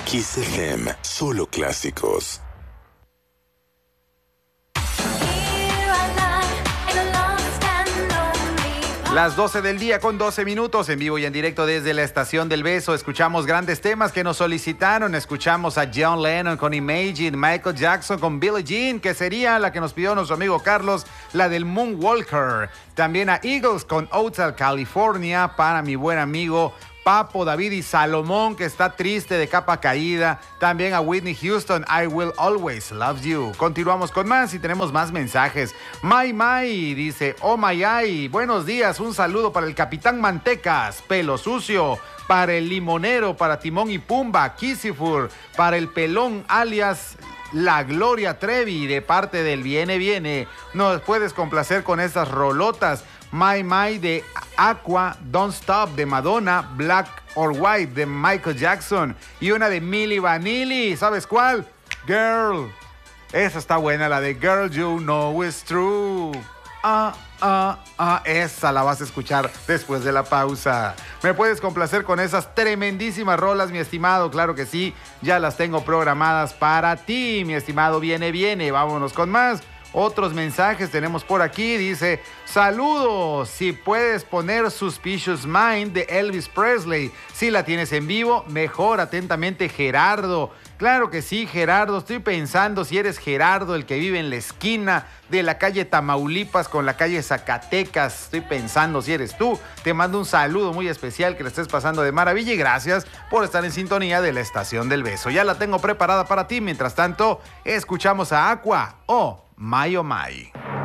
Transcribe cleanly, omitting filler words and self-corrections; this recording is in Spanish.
Kiss FM, solo clásicos. Las 12 del día con 12 minutos, en vivo y en directo desde la Estación del Beso. Escuchamos grandes temas que nos solicitaron. Escuchamos a John Lennon con Imagine, Michael Jackson con Billie Jean, que sería la que nos pidió nuestro amigo Carlos, la del Moonwalker. También a Eagles con Hotel California para mi buen amigo Papo, David y Salomón, que está triste de capa caída. También a Whitney Houston, I Will Always Love You. Continuamos con más y tenemos más mensajes. Mai dice, oh my ay, buenos días, un saludo para el Capitán Mantecas, Pelo Sucio, para el Limonero, para Timón y Pumba, Kisifur, para el Pelón alias La Gloria Trevi, de parte del Viene. Nos puedes complacer con estas rolotas. My de Aqua, Don't Stop de Madonna, Black or White de Michael Jackson y una de Milli Vanilli. ¿Sabes cuál? Girl. Esa está buena, la de Girl You Know It's True. Esa la vas a escuchar después de la pausa. ¿Me puedes complacer con esas tremendísimas rolas, mi estimado? Claro que sí, ya las tengo programadas para ti, mi estimado Viene. Vámonos con más. Otros mensajes tenemos por aquí, dice, saludos, si puedes poner Suspicious Mind de Elvis Presley, si la tienes en vivo, mejor, atentamente Gerardo. Claro que sí, Gerardo, estoy pensando si eres Gerardo, el que vive en la esquina de la calle Tamaulipas con la calle Zacatecas, estoy pensando si eres tú. Te mando un saludo muy especial, que la estés pasando de maravilla y gracias por estar en sintonía de la Estación del Beso. Ya la tengo preparada para ti, mientras tanto, escuchamos a Aqua, My Oh My.